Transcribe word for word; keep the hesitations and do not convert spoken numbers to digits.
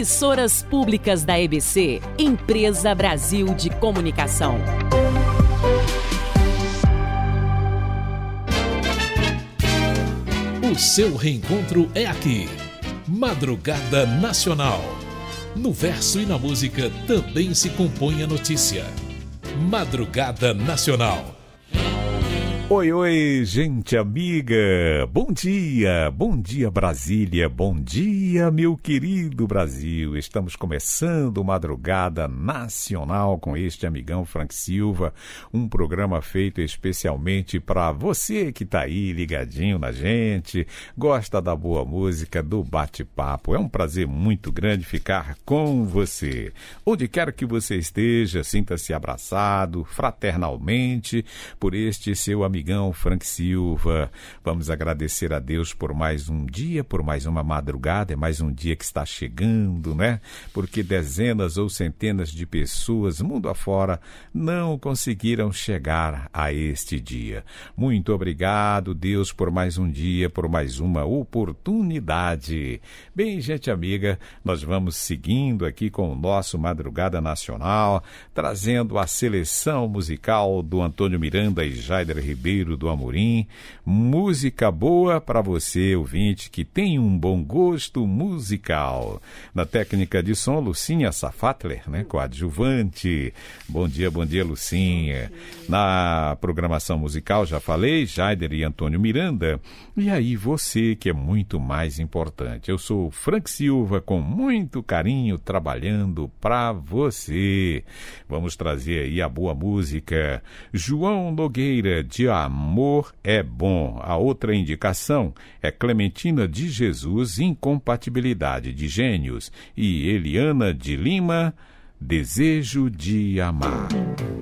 Emissoras Públicas da E B C, Empresa Brasil de Comunicação. O seu reencontro é aqui. Madrugada Nacional. No verso e na música também se compõe a notícia. Madrugada Nacional. Oi, oi, gente amiga, bom dia, bom dia Brasília, bom dia meu querido Brasil. Estamos começando Madrugada Nacional com este amigão Frank Silva, um programa feito especialmente para você que tá aí ligadinho na gente, gosta da boa música, do bate-papo. É um prazer muito grande ficar com você. Onde quer que você esteja, sinta-se abraçado fraternalmente por este seu amigão Amigão Frank Silva. Vamos agradecer a Deus por mais um dia, por mais uma madrugada, é mais um dia que está chegando, né? Porque dezenas ou centenas de pessoas, mundo afora, não conseguiram chegar a este dia. Muito obrigado, Deus, por mais um dia, por mais uma oportunidade. Bem, gente amiga, nós vamos seguindo aqui com o nosso Madrugada Nacional, trazendo a seleção musical do Antônio Miranda e Jaider Ribeiro do Amorim, música boa para você, ouvinte, que tem um bom gosto musical. Na técnica de som, Lucinha Safatler, né, coadjuvante. Bom dia, bom dia, Lucinha. Na programação musical, já falei, Jaider e Antônio Miranda. E aí, você, que é muito mais importante. Eu sou Frank Silva, com muito carinho, trabalhando para você. Vamos trazer aí a boa música. João Nogueira, de Amor é Bom. A outra indicação é Clementina de Jesus, Incompatibilidade de Gênios, e Eliana de Lima, Desejo de Amar.